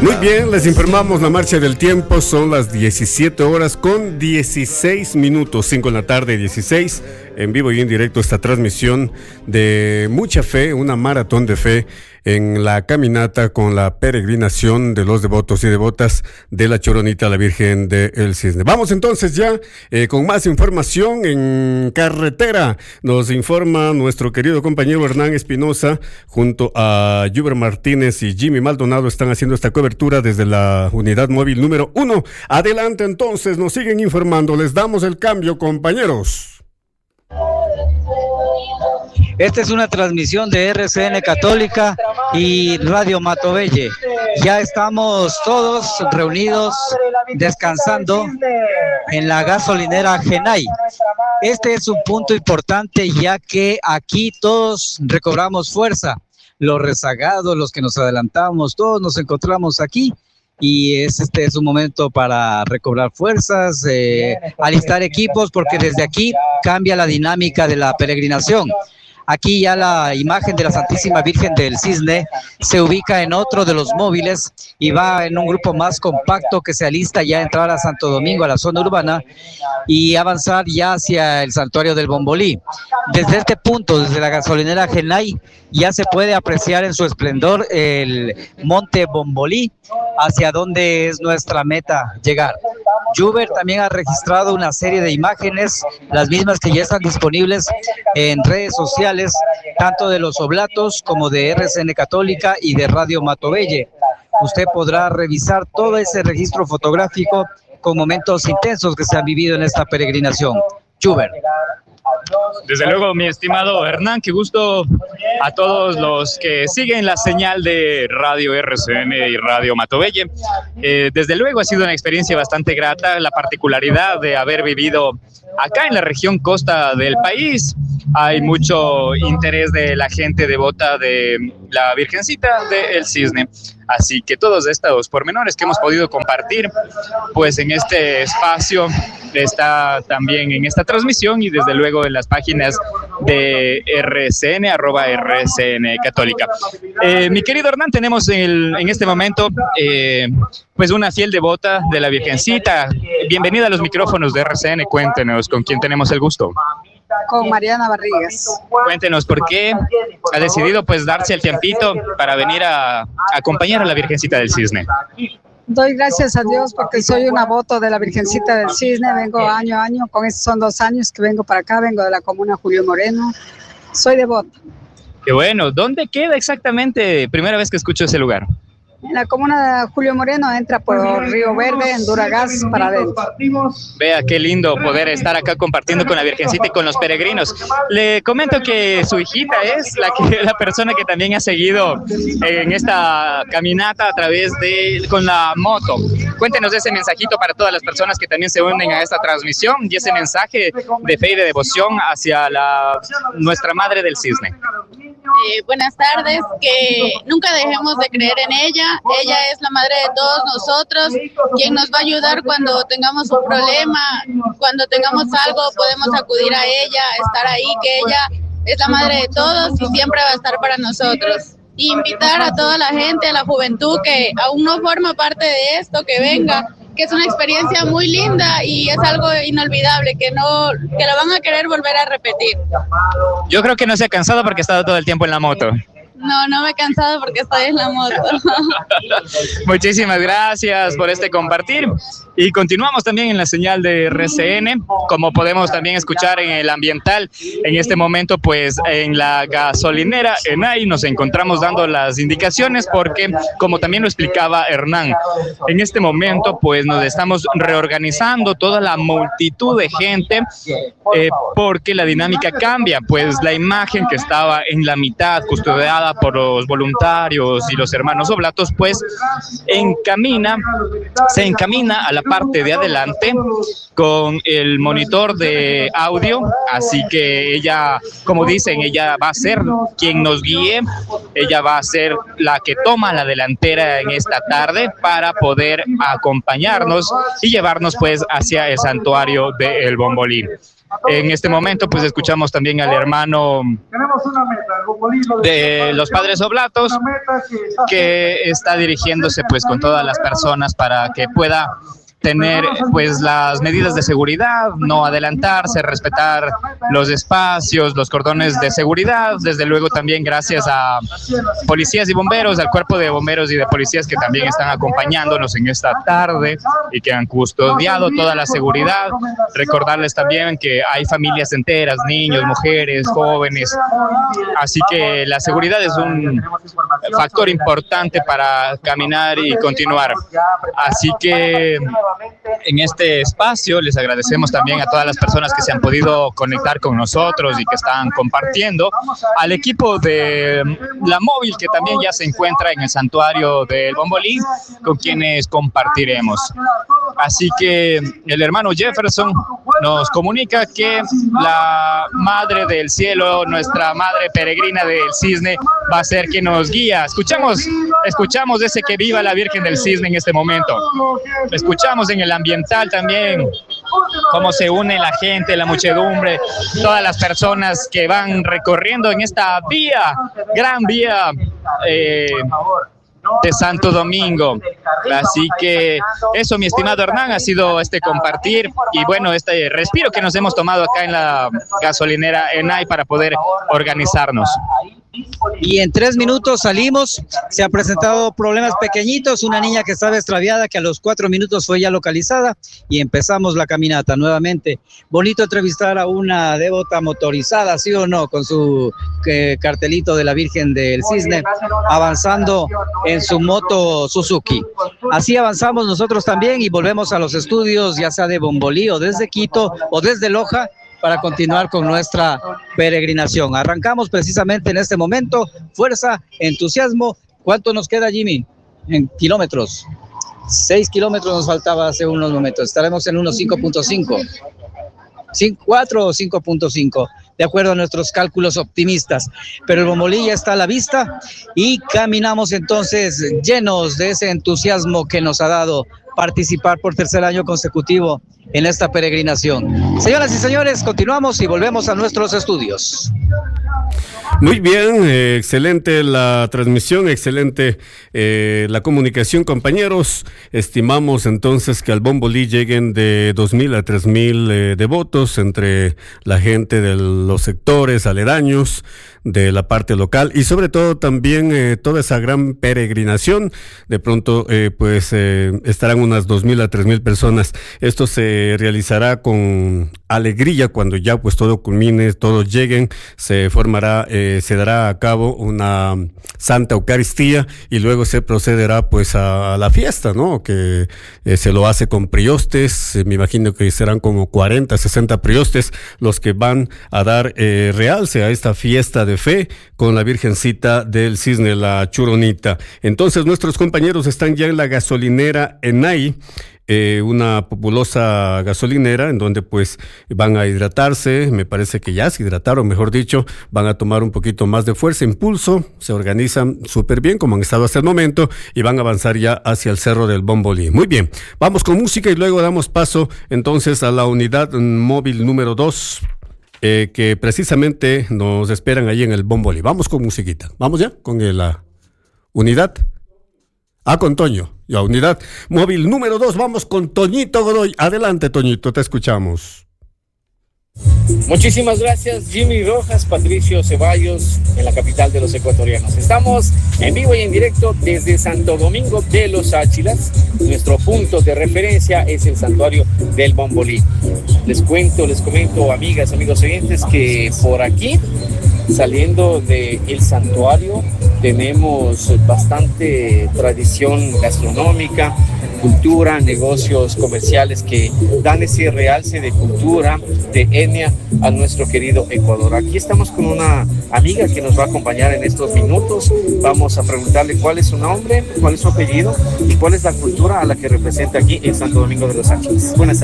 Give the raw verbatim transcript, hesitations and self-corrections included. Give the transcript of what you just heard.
Muy bien, les informamos la marcha del tiempo, son las diecisiete horas con dieciséis minutos, cinco de la tarde, dieciséis, en vivo y en directo esta transmisión de mucha fe, una maratón de fe en la caminata con la peregrinación de los devotos y devotas de la Choronita, la Virgen del Cisne. Vamos entonces ya eh, con más información en carretera. Nos informa nuestro querido compañero Hernán Espinosa, junto a Yuber Martínez y Jimmy Maldonado, están haciendo esta cobertura desde la unidad móvil número uno. Adelante entonces, nos siguen informando, les damos el cambio, compañeros. Esta es una transmisión de R C N Católica y Radio Matovelle. Ya estamos todos reunidos descansando en la gasolinera Genay. Este es un punto importante, ya que aquí todos recobramos fuerza. Los rezagados, los que nos adelantamos, todos nos encontramos aquí. Y es, este es un momento para recobrar fuerzas, eh, alistar equipos, porque desde aquí cambia la dinámica de la peregrinación. Aquí ya la imagen de la Santísima Virgen del Cisne se ubica en otro de los móviles y va en un grupo más compacto que se alista ya a entrar a Santo Domingo, a la zona urbana, y avanzar ya hacia el santuario del Bombolí. Desde este punto, desde la gasolinera Genay, ya se puede apreciar en su esplendor el monte Bombolí, hacia donde es nuestra meta llegar. Yuber también ha registrado una serie de imágenes, las mismas que ya están disponibles en redes sociales, tanto de los Oblatos como de R C N Católica y de Radio Matovelle. Usted podrá revisar todo ese registro fotográfico con momentos intensos que se han vivido en esta peregrinación. Yuber. Desde luego, mi estimado Hernán, qué gusto a todos los que siguen la señal de Radio R C N y Radio Matovelle. Eh, desde luego ha sido una experiencia bastante grata, la particularidad de haber vivido acá en la región costa del país. Hay mucho interés de la gente devota de la Virgencita del Cisne. Así que todos estos pormenores que hemos podido compartir, pues en este espacio, está también en esta transmisión y desde luego en las páginas de R C N, arroba R C N Católica. Eh, mi querido Hernán, tenemos el, en este momento eh, pues una fiel devota de la Virgencita. Bienvenida a los micrófonos de R C N, cuéntenos con quién tenemos el gusto. Con Mariana Barrigas. Cuéntenos por qué ha decidido pues darse el tiempito para venir a, a acompañar a la Virgencita del Cisne. Doy gracias a Dios porque soy una voto de la Virgencita del Cisne, vengo año a año, con estos son dos años que vengo para acá, vengo de la comuna Julio Moreno, soy devota. Qué bueno, ¿dónde queda exactamente? Primera vez que escucho ese lugar. En la comuna de Julio Moreno, entra por Río Verde, en Duragas, para adentro. Vea, qué lindo poder estar acá compartiendo con la Virgencita y con los peregrinos. Le comento que su hijita es la, que, la persona que también ha seguido en esta caminata a través de, con la moto. Cuéntenos ese mensajito para todas las personas que también se unen a esta transmisión y ese mensaje de fe y de devoción hacia la, nuestra Madre del Cisne. Eh, buenas tardes, que nunca dejemos de creer en ella. Ella es la madre de todos nosotros, quien nos va a ayudar cuando tengamos un problema, cuando tengamos algo, podemos acudir a ella, estar ahí, que ella es la madre de todos y siempre va a estar para nosotros. Y invitar a toda la gente, a la juventud que aún no forma parte de esto, que venga, que es una experiencia muy linda y es algo inolvidable, que no, que lo van a querer volver a repetir. Yo creo que no se ha cansado porque ha estado todo el tiempo en la moto. No, no me he cansado porque estoy en la moto. Muchísimas gracias por este compartir. Y continuamos también en la señal de R C N, como podemos también escuchar en el ambiental. En este momento, pues en la gasolinera Genay nos encontramos dando las indicaciones porque, como también lo explicaba Hernán, en este momento pues nos estamos reorganizando toda la multitud de gente eh, porque la dinámica cambia. Pues la imagen que estaba en la mitad, custodiada por los voluntarios y los hermanos oblatos, pues encamina, se encamina a la parte de adelante con el monitor de audio, así que ella, como dicen, ella va a ser quien nos guíe, ella va a ser la que toma la delantera en esta tarde para poder acompañarnos y llevarnos pues hacia el santuario de El Bombolí. En este momento pues escuchamos también al hermano de los Padres Oblatos, que está dirigiéndose pues con todas las personas para que pueda tener pues las medidas de seguridad, no adelantarse, respetar los espacios, los cordones de seguridad, desde luego también gracias a policías y bomberos, al cuerpo de bomberos y de policías que también están acompañándonos en esta tarde y que han custodiado toda la seguridad. Recordarles también que hay familias enteras, niños, mujeres, jóvenes, así que la seguridad es un factor importante para caminar y continuar. Así que en este espacio les agradecemos también a todas las personas que se han podido conectar con nosotros y que están compartiendo, al equipo de la móvil que también ya se encuentra en el santuario del Bombolí, con quienes compartiremos. Así que el hermano Jefferson nos comunica que la Madre del Cielo, nuestra Madre Peregrina del Cisne, va a ser quien nos guía. Escuchamos, escuchamos ese que viva la Virgen del Cisne en este momento. Escuchamos en el ambiental también cómo se une la gente, la muchedumbre, todas las personas que van recorriendo en esta vía, gran vía eh, de Santo Domingo. Así que eso, mi estimado Hernán, ha sido este compartir y bueno, este respiro que nos hemos tomado acá en la gasolinera ENAI para poder organizarnos. Y en tres minutos salimos. Se han presentado problemas pequeñitos, una niña que estaba extraviada, que a los cuatro minutos fue ya localizada, y empezamos la caminata nuevamente. Bonito entrevistar a una devota motorizada, ¿sí o no? Con su eh, cartelito de la Virgen del Cisne, avanzando en su moto Suzuki. Así avanzamos nosotros también y volvemos a los estudios, ya sea de Bombolí o desde Quito o desde Loja, para continuar con nuestra peregrinación. Arrancamos precisamente en este momento. Fuerza, entusiasmo. ¿Cuánto nos queda, Jimmy? En kilómetros. Seis kilómetros nos faltaba hace unos momentos. Estaremos en unos cinco punto cinco. cuatro o cinco punto cinco, de acuerdo a nuestros cálculos optimistas. Pero el Bombolí ya está a la vista y caminamos entonces llenos de ese entusiasmo que nos ha dado participar por tercer año consecutivo en esta peregrinación. Señoras y señores, continuamos y volvemos a nuestros estudios. Muy bien, eh, excelente la transmisión, excelente eh, la comunicación, compañeros. Estimamos entonces que al Bombolí lleguen de dos mil a tres mil eh, devotos entre la gente de los sectores aledaños, de la parte local y sobre todo también eh, toda esa gran peregrinación. De pronto eh, pues eh, estarán unas dos mil a tres mil personas. Esto se realizará con alegría cuando ya pues todo culmine, todos lleguen, se formará, eh, se dará a cabo una Santa Eucaristía y luego se procederá pues a, a la fiesta, ¿no? Que eh, se lo hace con priostes, eh, me imagino que serán como cuarenta, sesenta priostes los que van a dar eh, realce a esta fiesta de fe con la Virgencita del Cisne, la Churonita. Entonces nuestros compañeros están ya en la gasolinera ENAI, eh, una populosa gasolinera en donde pues van a hidratarse, me parece que ya se hidrataron, mejor dicho, van a tomar un poquito más de fuerza, impulso, se organizan súper bien como han estado hasta el momento y van a avanzar ya hacia el Cerro del Bombolí. Muy bien, vamos con música y luego damos paso entonces a la unidad móvil número dos. Eh, que precisamente nos esperan ahí en el Bombolí. Vamos con musiquita. Vamos ya con el, la unidad. Ah, con Toño. Ya, unidad móvil número dos. Vamos con Toñito Godoy. Adelante, Toñito, te escuchamos. Muchísimas gracias, Jimmy Rojas, Patricio Ceballos, en la capital de los ecuatorianos. Estamos en vivo y en directo desde Santo Domingo de los Áchilas. Nuestro punto de referencia es el santuario del Bombolí. Les cuento, les comento, amigas, amigos oyentes, que por aquí, saliendo del santuario, tenemos bastante tradición gastronómica, cultura, negocios comerciales que dan ese realce de cultura, de etnia a nuestro querido Ecuador. Aquí estamos con una amiga que nos va a acompañar en estos minutos. Vamos a preguntarle cuál es su nombre, cuál es su apellido y cuál es la cultura a la que representa aquí en Santo Domingo de los Áchilas. Buenas tardes.